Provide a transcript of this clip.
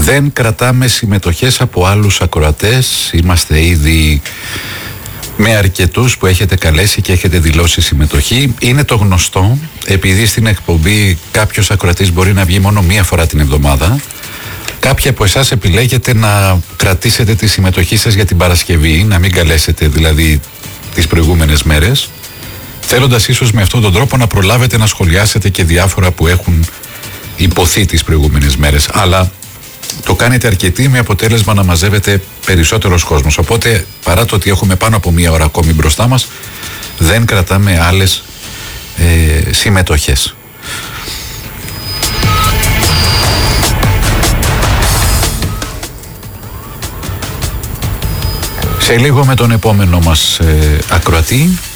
Δεν κρατάμε συμμετοχές από άλλους ακροατές. Είμαστε ήδη με αρκετούς που έχετε καλέσει και έχετε δηλώσει συμμετοχή. Είναι το γνωστό, επειδή στην εκπομπή κάποιος ακροατής μπορεί να βγει μόνο μία φορά την εβδομάδα, κάποιοι από εσάς επιλέγετε να κρατήσετε τη συμμετοχή σας για την Παρασκευή, να μην καλέσετε δηλαδή τις προηγούμενες μέρες, θέλοντας ίσως με αυτόν τον τρόπο να προλάβετε να σχολιάσετε και διάφορα που έχουν υποθεί τις προηγούμενες μέρες. Αλλά το κάνετε αρκετοί με αποτέλεσμα να μαζεύετε περισσότερος κόσμος. Οπότε, παρά το ότι έχουμε πάνω από μία ώρα ακόμη μπροστά μας, δεν κρατάμε άλλες συμμετοχές. Σε λίγο με τον επόμενο μας ακροατή